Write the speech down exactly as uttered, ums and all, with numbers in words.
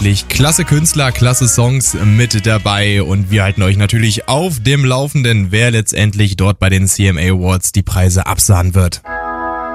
wirklich klasse Künstler, klasse Songs mit dabei und wir halten euch natürlich auf dem Laufenden, wer letztendlich dort bei den C M A Awards die Preise absahen wird.